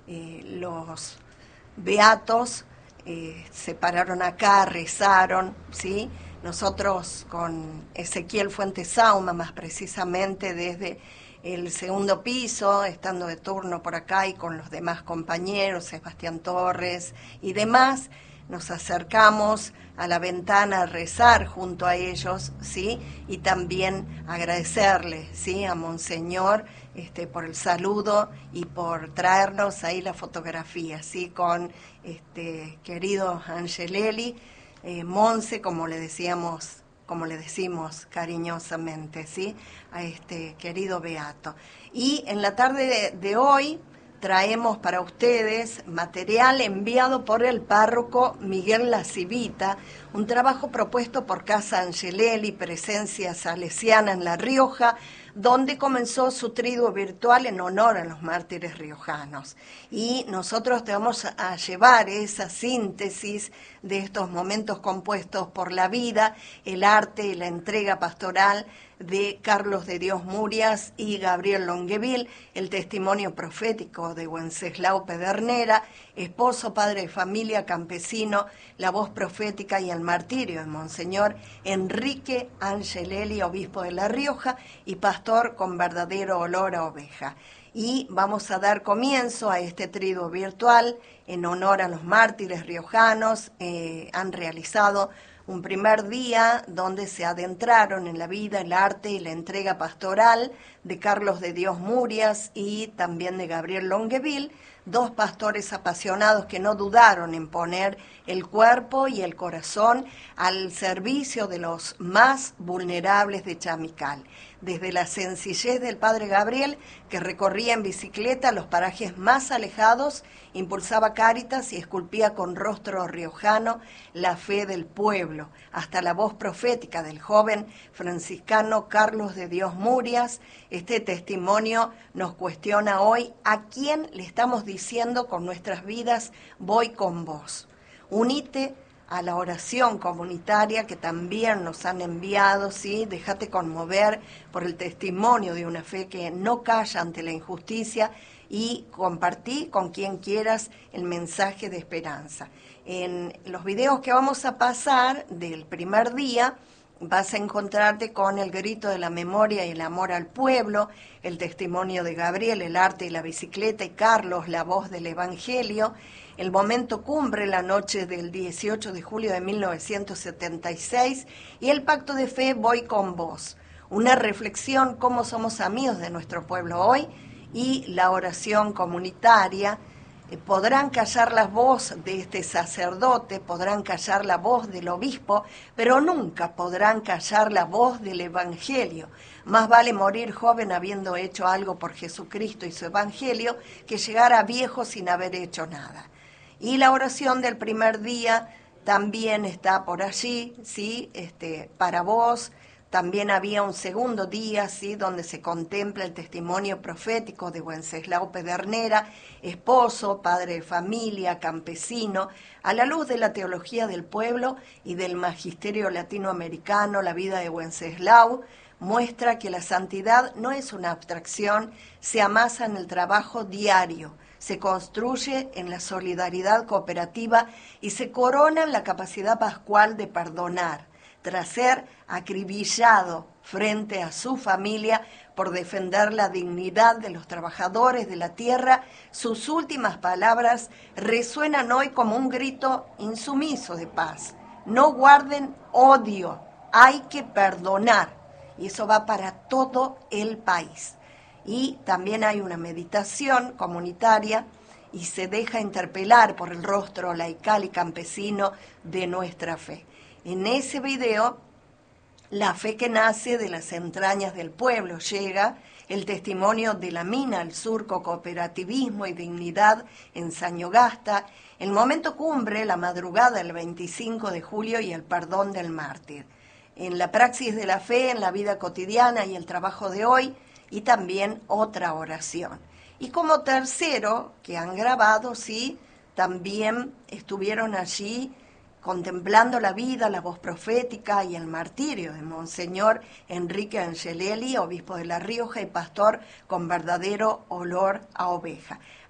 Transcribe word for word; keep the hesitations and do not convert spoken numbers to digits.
eh, los beatos eh, se pararon acá, rezaron, ¿sí? Nosotros con Ezequiel Fuentes Sauma, más precisamente desde el segundo piso, estando de turno por acá y con los demás compañeros, Sebastián Torres y demás, nos acercamos a la ventana a rezar junto a ellos, ¿sí? Y también agradecerle, ¿sí? A Monseñor este, por el saludo y por traernos ahí la fotografía, ¿sí? Con este querido Angelelli, eh, Monse, como le decíamos, como le decimos cariñosamente, ¿sí? A este querido beato. Y en la tarde de, de hoy traemos para ustedes material enviado por el párroco Miguel La Civita, un trabajo propuesto por Casa Angelelli, Presencia Salesiana en La Rioja, donde comenzó su triduo virtual en honor a los mártires riojanos. Y nosotros te vamos a llevar esa síntesis de estos momentos compuestos por la vida, el arte y la entrega pastoral de Carlos de Dios Murias y Gabriel Longueville, el testimonio profético de Wenceslao Pedernera, esposo, padre de familia, campesino, la voz profética y el martirio de Monseñor Enrique Angelelli, obispo de La Rioja y pastor con verdadero olor a oveja. Y vamos a dar comienzo a este triduo virtual en honor a los mártires riojanos. Eh, han realizado un primer día donde se adentraron en la vida, el arte y la entrega pastoral de Carlos de Dios Murias y también de Gabriel Longueville, dos pastores apasionados que no dudaron en poner el cuerpo y el corazón al servicio de los más vulnerables de Chamical. Desde la sencillez del padre Gabriel, que recorría en bicicleta los parajes más alejados, impulsaba Cáritas y esculpía con rostro riojano la fe del pueblo, hasta la voz profética del joven franciscano Carlos de Dios Murias. Este testimonio nos cuestiona hoy a quién le estamos diciendo con nuestras vidas: voy con vos. Unite a la oración comunitaria que también nos han enviado, ¿sí? Déjate conmover por el testimonio de una fe que no calla ante la injusticia y compartí con quien quieras el mensaje de esperanza. En los videos que vamos a pasar del primer día vas a encontrarte con el grito de la memoria y el amor al pueblo, el testimonio de Gabriel, el arte y la bicicleta, y Carlos, la voz del Evangelio, el momento cumbre, la noche del dieciocho de julio de mil novecientos setenta y seis, y el pacto de fe, voy con vos. Una reflexión, cómo somos amigos de nuestro pueblo hoy, y la oración comunitaria. Eh, podrán callar la voz de este sacerdote, podrán callar la voz del obispo, pero nunca podrán callar la voz del Evangelio. Más vale morir joven habiendo hecho algo por Jesucristo y su Evangelio que llegar a viejo sin haber hecho nada. Y la oración del primer día también está por allí, ¿sí? Este, para vos. También había un segundo día, ¿sí? Donde se contempla el testimonio profético de Wenceslao Pedernera, esposo, padre de familia, campesino, a la luz de la teología del pueblo y del magisterio latinoamericano. La vida de Wenceslao muestra que la santidad no es una abstracción, se amasa en el trabajo diario, se construye en la solidaridad cooperativa y se corona en la capacidad pascual de perdonar, tras ser acribillado frente a su familia por defender la dignidad de los trabajadores de la tierra. Sus últimas palabras resuenan hoy como un grito insumiso de paz. No guarden odio, hay que perdonar. Y eso va para todo el país. Y también hay una meditación comunitaria y se deja interpelar por el rostro laical y campesino de nuestra fe. En ese video, la fe que nace de las entrañas del pueblo llega, el testimonio de la mina, el surco, cooperativismo y dignidad en Sañogasta, el momento cumbre, la madrugada del veinticinco de julio y el perdón del mártir. En la praxis de la fe, en la vida cotidiana y el trabajo de hoy, y también otra oración. Y como tercero, que han grabado, sí, también estuvieron allí contemplando la vida, la voz profética y el martirio de Monseñor Enrique Angelelli, obispo de La Rioja y pastor con verdadero olor a oveja.